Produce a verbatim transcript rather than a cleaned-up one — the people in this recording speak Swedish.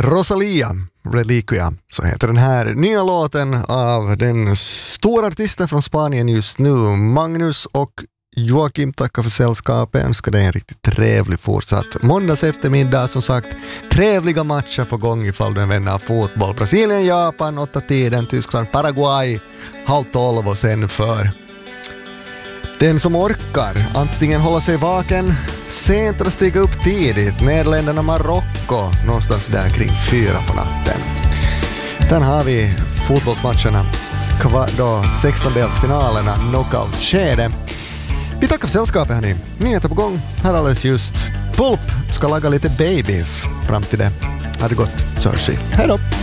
Rosalia, Reliquia, så heter den här nya låten av den stora artisten från Spanien just nu, Magnus och Joakim. Tackar för sällskapet. Önskar dig en riktigt trevlig fortsatt måndags eftermiddag. Som sagt, trevliga matcher på gång ifall du är en vän av fotboll. Brasilien, Japan, åtta tiden, Tyskland, Paraguay, halv tolv och sen för den som orkar antingen hålla sig vaken sent eller stiga upp tidigt. Nederländerna, Marocko, någonstans där kring fyra på natten. Sen har vi fotbollsmatcherna, då sextondelsfinalerna, knockout-skede. Vi tackar för sällskapet hörni. Nyheter på gång. Här alldeles just. Pulp ska laga lite babies. Fram till det. Ha det gott. Kör sig. Hej då!